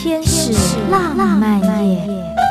天使浪漫夜，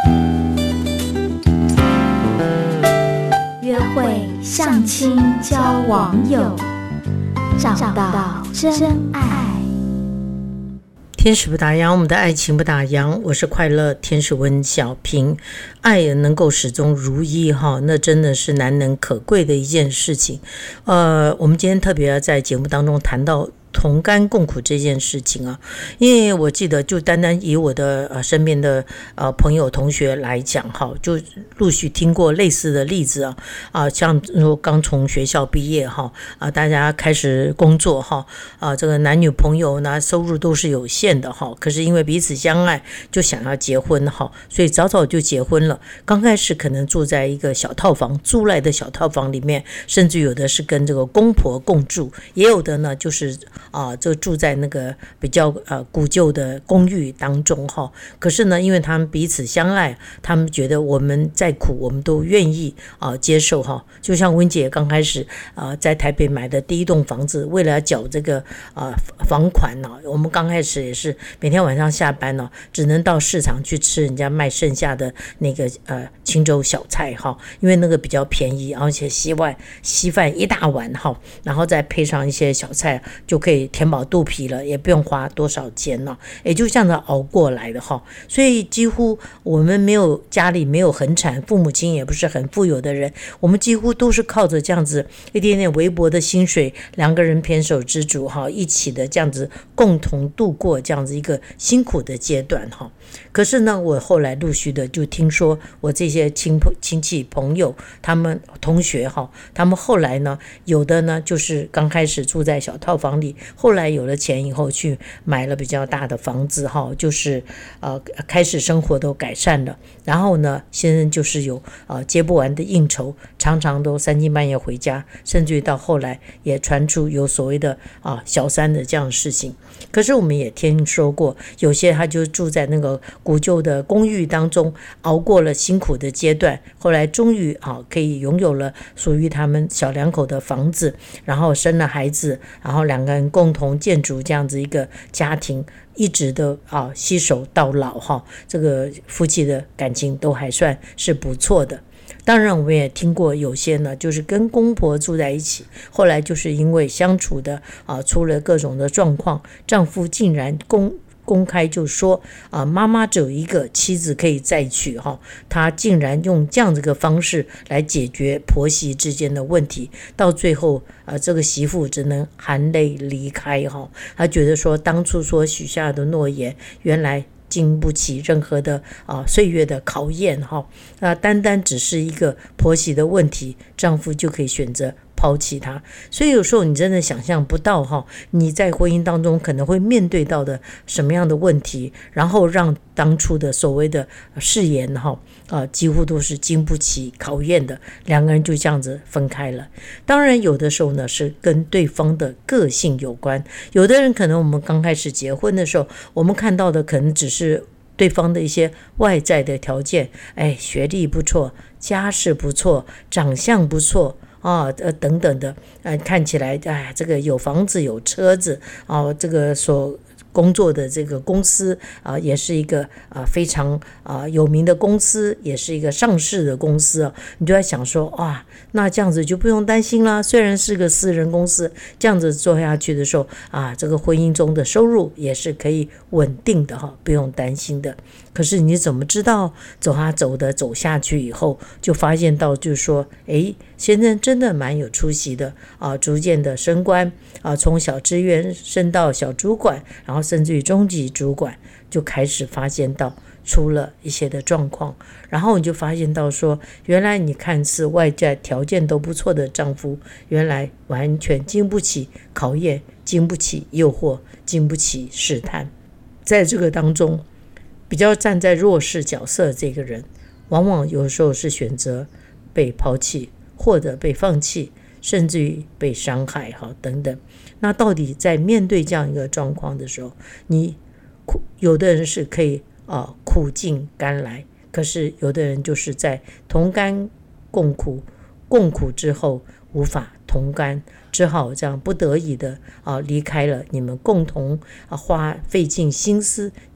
约会相亲交网友，找到真爱。 天使不打烊，我们的爱情不打烊。我是快乐天使温小平。爱能够始终如一那真的是难能可贵的一件事情。我们今天特别要在节目当中谈到同甘共苦这件事情啊，因为我记得就单单以我的身边的朋友同学来讲就陆续听过类似的例子像说刚从学校毕业大家开始工作这个男女朋友呢收入都是有限的可是因为彼此相爱就想要结婚所以早早就结婚了。刚开始可能住在一个小套房，租来的小套房里面，甚至有的是跟这个公婆共住，也有的呢就是就住在那个比较古旧的公寓当中可是呢，因为他们彼此相爱，他们觉得我们再苦我们都愿意接受就像温姐刚开始在台北买的第一栋房子，为了缴这个房款我们刚开始也是每天晚上下班只能到市场去吃人家卖剩下的那个青州小菜因为那个比较便宜，而且稀饭一大碗然后再配上一些小菜就可以填饱肚皮了，也不用花多少钱也就这样子熬过来的所以几乎我们家里没有很惨，父母亲也不是很富有的人，我们几乎都是靠着这样子一点点微薄的薪水，两个人胼手胝足一起的这样子共同度过这样子一个辛苦的阶段可是呢，我后来陆续的就听说我这些亲戚朋友他们同学他们后来呢，有的呢就是刚开始住在小套房里，后来有了钱以后去买了比较大的房子就是开始生活都改善了。然后呢，先生就是有接不完的应酬，常常都3更半夜回家，甚至于到后来也传出有所谓的小三的这样的事情。可是我们也听说过有些他就住在那个古旧的公寓当中，熬过了辛苦的阶段，后来终于可以拥有了属于他们小两口的房子，然后生了孩子，然后两个人共同建筑这样子一个家庭，一直的携手到老这个夫妻的感情都还算是不错的。当然我们也听过有些呢就是跟公婆住在一起，后来就是因为相处的出了各种的状况，丈夫竟然公开就说妈妈只有一个，妻子可以再娶他竟然用这样子的方式来解决婆媳之间的问题，到最后这个媳妇只能含泪离开他觉得说当初所许下的诺言原来经不起任何的岁月的考验单单只是一个婆媳的问题，丈夫就可以选择抛弃他。所以有时候你真的想象不到你在婚姻当中可能会面对到的什么样的问题，然后让当初的所谓的誓言几乎都是经不起考验的，两个人就这样子分开了。当然有的时候呢是跟对方的个性有关，有的人可能我们刚开始结婚的时候，我们看到的可能只是对方的一些外在的条件，学历不错，家世不错，长相不错等等的看起来这个有房子有车子这个所工作的这个公司也是一个非常有名的公司，也是一个上市的公司你就在想说那这样子就不用担心啦，虽然是个私人公司，这样子做下去的时候这个婚姻中的收入也是可以稳定的不用担心的。可是你怎么知道走下去以后就发现到就是说先生真的蛮有出息的逐渐的升官从小职员升到小主管，然后甚至于中级主管，就开始发现到出了一些的状况，然后你就发现到说原来你看似外在条件都不错的丈夫，原来完全经不起考验，经不起诱惑，经不起试探。在这个当中比较站在弱势角色的这个人，往往有时候是选择被抛弃，或者被放弃，甚至于被伤害等等。那到底在面对这样一个状况的时候，有的人是可以苦尽甘来，可是有的人就是在同甘共苦之后无法同甘，只好这样不得已的离开了你们共同费尽心思去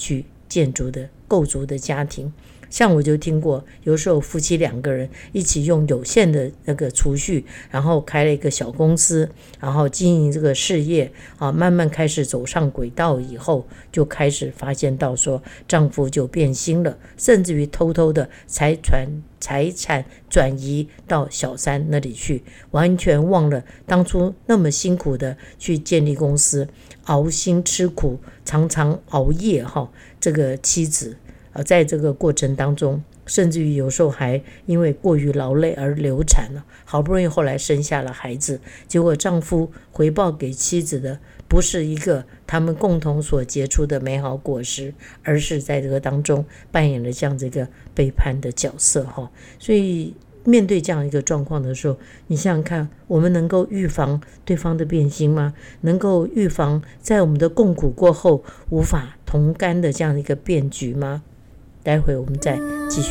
构筑的家庭。像我就听过，有时候夫妻2个人一起用有限的那个储蓄，然后开了一个小公司，然后经营这个事业慢慢开始走上轨道以后，就开始发现到说丈夫就变心了，甚至于偷偷的财产转移到小三那里去，完全忘了当初那么辛苦的去建立公司，熬心吃苦，常常熬夜这个妻子在这个过程当中，甚至于有时候还因为过于劳累而流产了，好不容易后来生下了孩子，结果丈夫回报给妻子的不是一个他们共同所结出的美好果实，而是在这个当中扮演了这样这个背叛的角色所以面对这样一个状况的时候，你想想看，我们能够预防对方的变心吗？能够预防在我们的共苦过后无法同甘的这样一个变局吗？待会我们再继续